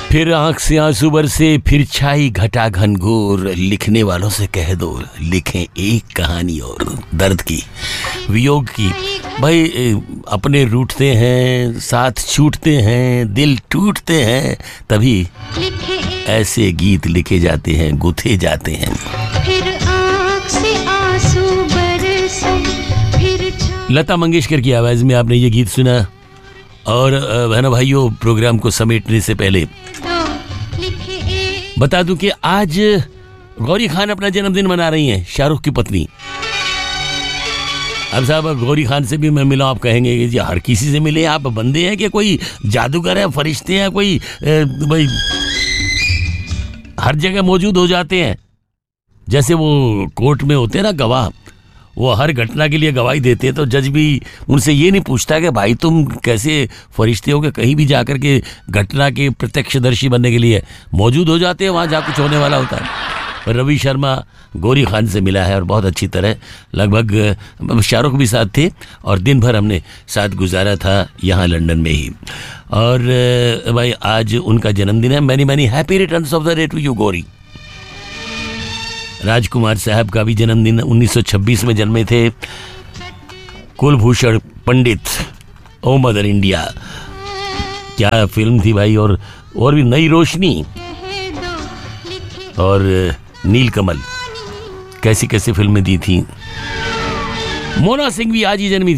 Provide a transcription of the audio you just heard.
फिर आंख से आंसू बरसे, फिर छाई घटा घनघोर, लिखने वालों से कह दो लिखें एक कहानी और दर्द की, वियोग की। भाई अपने रूठते हैं, साथ छूटते हैं, दिल टूटते हैं, तभी ऐसे गीत लिखे जाते हैं, गुथे जाते हैं। फिर आंख से आंसू बरसे, फिर लता मंगेशकर की आवाज में आपने ये गीत सुना। और बहनों भाइयों, प्रोग्राम को समेटने से पहले बता दूं कि आज गौरी खान अपना जन्मदिन मना रही हैं, शाहरुख की पत्नी। अब साहब गौरी खान से भी मैं मिला, आप कहेंगे कि जी हर किसी से मिले, आप बंदे हैं कि कोई जादूगर है, फरिश्ते हैं कोई, भाई हर जगह मौजूद हो जाते हैं। जैसे वो कोर्ट में होते हैं ना गवाह, वो हर घटना के लिए गवाही देते हैं, तो जज भी उनसे ये नहीं पूछता कि भाई तुम कैसे फरिश्ते हो कि कहीं भी जाकर के घटना के प्रत्यक्षदर्शी बनने के लिए मौजूद हो जाते हैं वहाँ जहाँ कुछ होने वाला होता है। रवि शर्मा गौरी खान से मिला है और बहुत अच्छी तरह, लगभग शाहरुख भी साथ थे और दिन भर हमने साथ गुजारा था यहाँ लंदन में ही। और भाई आज उनका जन्मदिन है। Many many happy returns of the day to you Gauri. राजकुमार साहब का भी जन्मदिन 1926 में जन्मे थे। कुलभूषण पंडित, ओ मदर इंडिया, क्या फिल्म थी भाई। और भी नई रोशनी और नीलकमल, कैसी कैसी फिल्में दी थी। मोना सिंह भी आज ही जन्मी थी।